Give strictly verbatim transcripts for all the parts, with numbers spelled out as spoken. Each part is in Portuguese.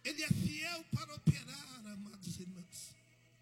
Ele é fiel para operar, amados irmãos.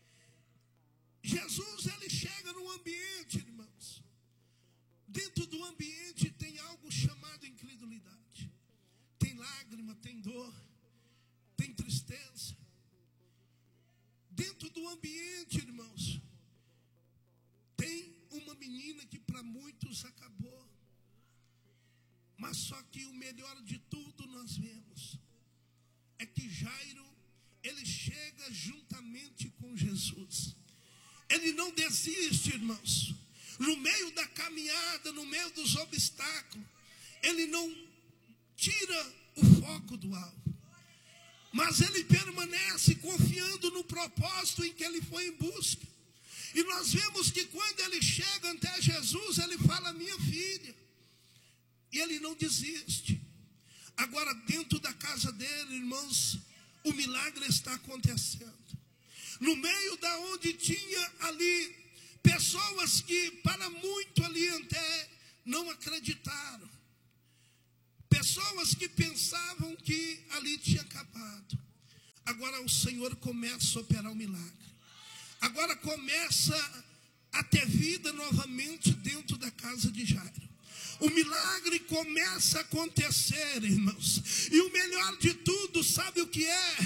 Jesus, ele chega no ambiente, irmãos. Dentro do ambiente tem algo chamado incredulidade. Tem lágrima, tem dor, tem tristeza. Dentro do ambiente, irmãos, tem uma menina que para muitos acabou. Mas só que o melhor de tudo nós vemos é que Jairo, ele chega juntamente com Jesus. Ele não desiste, irmãos. No meio da caminhada, no meio dos obstáculos, ele não tira o foco do alvo. Mas ele permanece confiando no propósito em que ele foi em busca. E nós vemos que quando ele chega até Jesus, ele fala: minha filha. E ele não desiste. Agora, dentro da casa dele, irmãos, o milagre está acontecendo. No meio da onde tinha ali pessoas que para muito ali até não acreditaram. Pessoas que pensavam que ali tinha acabado. Agora o Senhor começa a operar um milagre. Agora começa a ter vida novamente dentro da casa de Jairo. O milagre começa a acontecer, irmãos. E o melhor de tudo, sabe o que é?